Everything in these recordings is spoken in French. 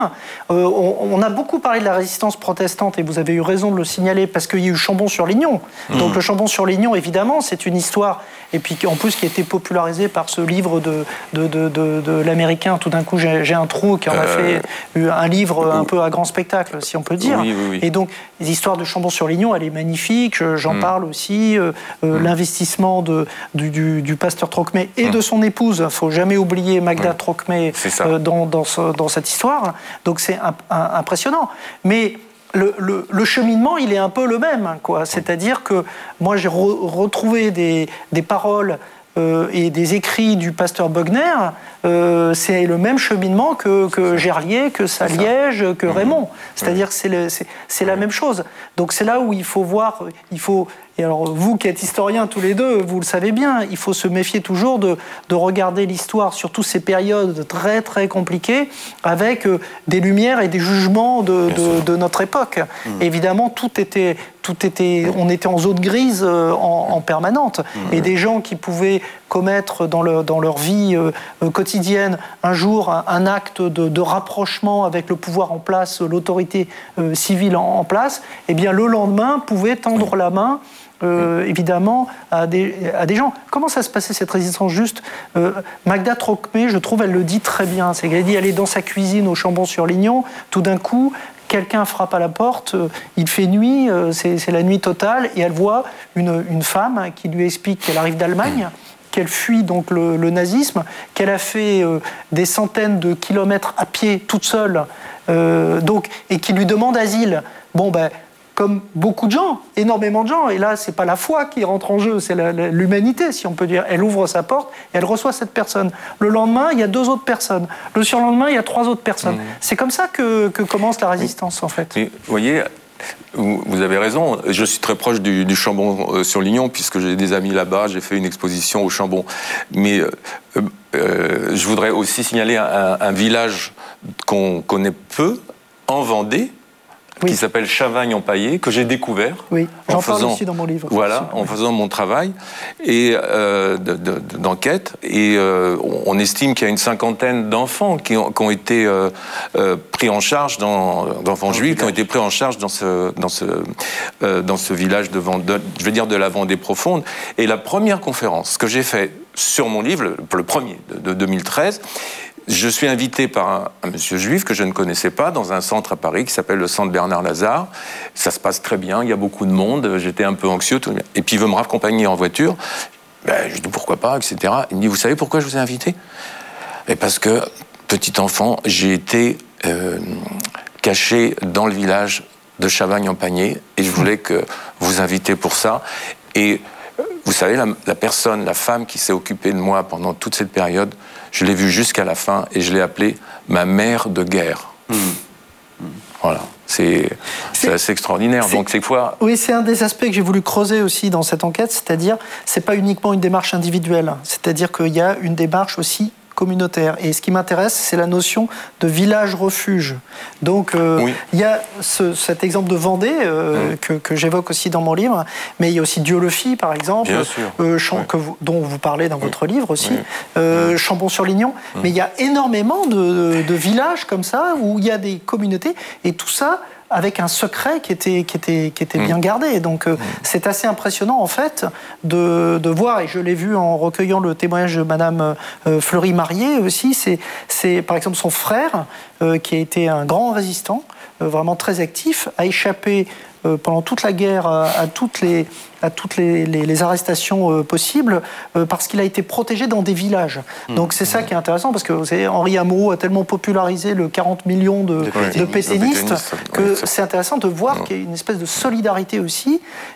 On a beaucoup parlé de la résistance protestante et vous avez eu raison de le signaler parce qu'il y a eu Chambon-sur-Lignon. Donc le Chambon-sur-Lignon, évidemment, c'est une histoire et puis en plus qui a été popularisé par ce livre de l'américain. Tout d'un coup, j'ai un trou qui en a fait un livre un peu à grand spectacle, si on peut dire. Oui. Et donc l'histoire de Chambon-sur-Lignon, elle est magnifique. J'en parle aussi. L'investissement du pasteur Trocmé et de son épouse. Il ne faut jamais oublier Magda Trocmé dans cette histoire. Donc c'est impressionnant. Mais le cheminement, il est un peu le même, quoi. C'est-à-dire que moi, j'ai retrouvé des paroles et des écrits du pasteur Bogner. C'est le même cheminement que Gerlier, que Saliège, que Raymond. C'est-à-dire que c'est la même chose. Donc c'est là où il faut voir, et alors vous qui êtes historiens tous les deux, vous le savez bien, il faut se méfier toujours de regarder l'histoire, surtout ces périodes très très compliquées, avec des lumières et des jugements de notre époque. Évidemment, on était en zone grise en permanente. Et des gens qui pouvaient commettre dans leur vie quotidienne un jour un acte de rapprochement avec le pouvoir en place, l'autorité civile en place, eh bien le lendemain pouvaient tendre la main évidemment à des gens. Comment ça se passait cette résistance juste Magda Trocmé, je trouve, elle le dit très bien. C'est qu'elle dit, elle est dans sa cuisine au Chambon-sur-Lignon, tout d'un coup, quelqu'un frappe à la porte, il fait nuit, c'est la nuit totale, et elle voit une femme qui lui explique qu'elle arrive d'Allemagne, qu'elle fuit donc le nazisme, qu'elle a fait des centaines de kilomètres à pied toute seule, et qui lui demande asile. Comme beaucoup de gens, énormément de gens, et là, c'est pas la foi qui rentre en jeu, c'est l'humanité, si on peut dire. Elle ouvre sa porte et elle reçoit cette personne. Le lendemain, il y a 2 autres personnes. Le surlendemain, il y a 3 autres personnes. C'est comme ça que commence la résistance, en fait. Mais, vous voyez, vous avez raison. Je suis très proche du Chambon-sur-Lignon, puisque j'ai des amis là-bas. J'ai fait une exposition au Chambon. Mais je voudrais aussi signaler un village qu'on connaît peu, en Vendée, qui s'appelle Chavagne-en-Paillé, que j'ai découvert. Oui, j'en parle aussi dans mon livre. Voilà, en faisant mon travail et d'enquête. Et on estime qu'il y a une 50aine d'enfants qui ont été pris en charge, d'enfants juifs, qui ont été pris en charge dans ce village de la Vendée profonde. Et la première conférence que j'ai faite sur mon livre, le premier de 2013, je suis invité par un monsieur juif que je ne connaissais pas dans un centre à Paris qui s'appelle le Centre Bernard Lazare. Ça se passe très bien, il y a beaucoup de monde, j'étais un peu anxieux. Et puis il veut me raccompagner en voiture. Je dis pourquoi pas, etc. Il me dit, vous savez pourquoi je vous ai invité ? Et parce que, petit enfant, j'ai été caché dans le village de Chavagne-en-Paillé et je voulais que vous invitiez pour ça. Et vous savez, la femme qui s'est occupée de moi pendant toute cette période, je l'ai vue jusqu'à la fin et je l'ai appelée ma mère de guerre. Voilà, c'est assez extraordinaire. Donc c'est quoi ? Oui, c'est un des aspects que j'ai voulu creuser aussi dans cette enquête, c'est-à-dire c'est pas uniquement une démarche individuelle, c'est-à-dire qu'il y a une démarche aussi communautaire. Et ce qui m'intéresse, c'est la notion de village-refuge. Donc, il y a cet exemple de Vendée que j'évoque aussi dans mon livre, mais il y a aussi Dieulefit, par exemple, dont vous parlez dans votre livre aussi, Chambon-sur-Lignon. Mais il y a énormément de villages comme ça, où il y a des communautés, et tout ça avec un secret qui était bien gardé. Donc c'est assez impressionnant en fait de voir, et je l'ai vu en recueillant le témoignage de Madame Fleury Marié aussi, c'est par exemple son frère qui a été un grand résistant, vraiment très actif, a échappé pendant toute la guerre à toutes les arrestations possibles parce qu'il a été protégé dans des villages. Donc c'est ça qui est intéressant parce que vous savez, Henri Amo a tellement popularisé le 40 millions de pétainistes que c'est intéressant de voir qu'il y a une espèce de solidarité aussi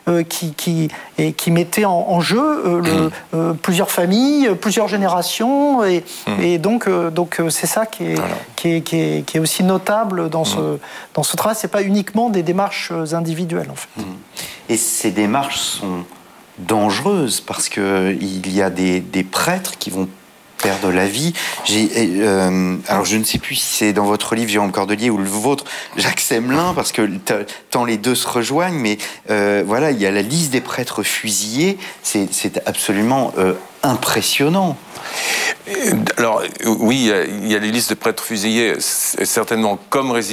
qui mettait en jeu plusieurs familles, plusieurs générations et donc c'est ça qui est aussi notable dans ce travail. C'est pas uniquement des démarches individuelles en fait. Et ces démarches sont dangereuses parce qu'il y a des prêtres qui vont perdre la vie. Alors je ne sais plus si c'est dans votre livre Jérôme Cordelier ou le vôtre, Jacques Semelin, parce que tant les deux se rejoignent, mais voilà, il y a la liste des prêtres fusillés, c'est absolument impressionnant. Alors, oui, il y a les listes de prêtres fusillés, certainement comme résistants